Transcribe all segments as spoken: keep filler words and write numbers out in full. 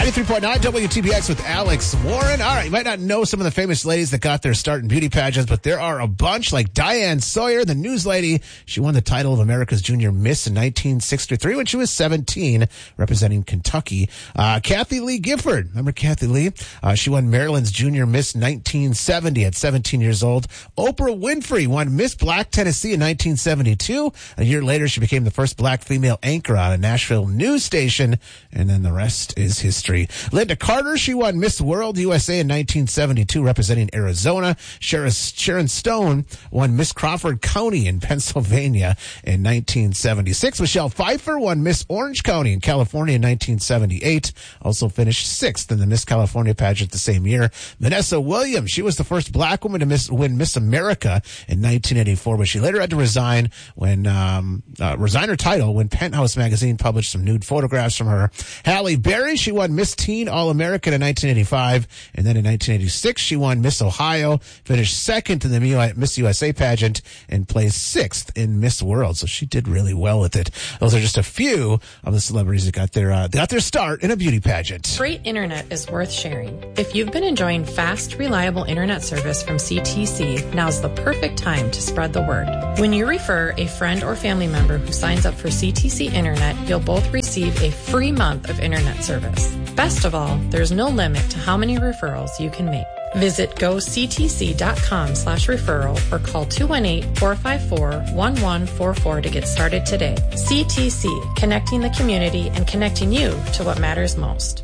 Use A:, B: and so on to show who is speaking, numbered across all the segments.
A: ninety-three point nine W T B X with Alex Warren. All right, you might not know some of the famous ladies that got their start in beauty pageants, but there are a bunch, like Diane Sawyer, the news lady. She won the title of America's Junior Miss in nineteen sixty-three when she was seventeen, representing Kentucky. Uh, Kathy Lee Gifford. Remember Kathy Lee? Uh, she won Maryland's Junior Miss nineteen seventy at seventeen years old. Oprah Winfrey won Miss Black Tennessee in nineteen seventy-two. A year later, she became the first black female anchor on a Nashville news station, and then the rest is history. Linda Carter, she won Miss World U S A in nineteen seventy-two, representing Arizona. Sharon, Sharon Stone won Miss Crawford County in Pennsylvania in nineteen seventy-six. Michelle Pfeiffer won Miss Orange County in California in nineteen seventy-eight. Also finished sixth in the Miss California pageant the same year. Vanessa Williams, she was the first black woman to miss, win Miss America in nineteen eighty-four, but she later had to resign when um, uh, resign her title when Penthouse magazine published some nude photographs from her. Halle Berry, she won Miss Teen All-American in nineteen eighty-five, and then in nineteen eighty-six she won Miss Ohio, finished second in the Miss U S A pageant, and placed sixth in Miss World. So she did really well with it. Those are just a few of the celebrities that got their uh, got their start in a beauty pageant.
B: Great internet is worth sharing. If you've been enjoying fast, reliable internet service from C T C, now's the perfect time to spread the word. When you refer a friend or family member who signs up for C T C Internet, you'll both receive a free month of internet service. Best of all, there's no limit to how many referrals you can make. Visit goctc.com slash referral or call two one eight, four five four, one one four four to get started today. C T C, connecting the community and connecting you to what matters most.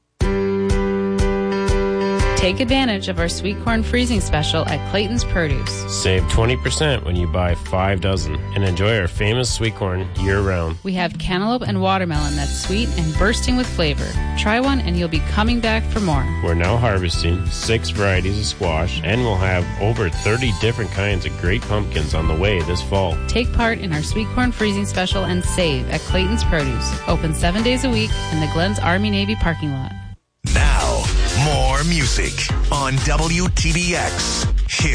C: Take advantage of our sweet corn freezing special at Clayton's Produce.
D: Save twenty percent when you buy five dozen and enjoy our famous sweet corn year-round.
C: We have cantaloupe and watermelon that's sweet and bursting with flavor. Try one and you'll be coming back for more.
D: We're now harvesting six varieties of squash, and we'll have over thirty different kinds of great pumpkins on the way this fall.
C: Take part in our sweet corn freezing special and save at Clayton's Produce. Open seven days a week in the Glens Army-Navy parking lot.
E: Now, more music on W T B X.